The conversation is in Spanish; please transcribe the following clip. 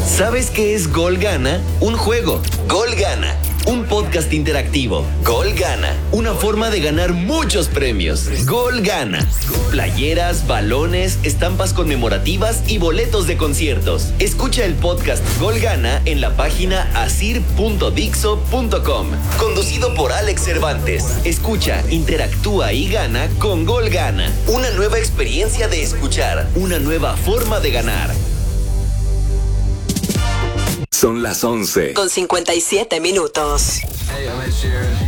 ¿Sabes qué es Gol Gana? Un juego. Gol Gana. Un podcast interactivo. Gol Gana. Una forma de ganar muchos premios. Gol Gana. Playeras, balones, estampas conmemorativas y boletos de conciertos. Escucha el podcast Gol Gana en la página asir.dixo.com. Conducido por Alex Cervantes. Escucha, interactúa y gana con Gol Gana. Una nueva experiencia de escuchar. Una nueva forma de ganar. Son las 11. Con 57 minutos. Hey, I'm Ed Sheeran.